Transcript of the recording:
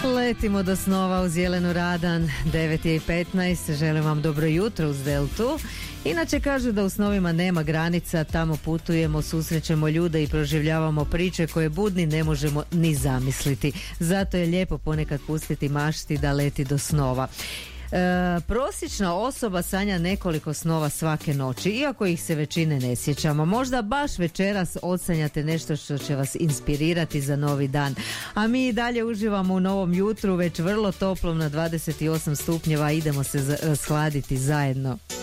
Letimo do snova uz Jelenu Radan, 9:15, želim vam dobro jutro uz Deltu. Inače kažu da u snovima nema granica, tamo putujemo, susrećemo ljude i proživljavamo priče koje budni ne možemo ni zamisliti. Zato je lijepo ponekad pustiti mašti da leti do snova. Prosječna osoba sanja nekoliko snova svake noći, iako ih se većine ne sjećamo. Možda baš večeras odsanjate nešto što će vas inspirirati za novi dan. A mi i dalje uživamo u novom jutru, već vrlo toplom na 28 stupnjeva, idemo se shladiti zajedno.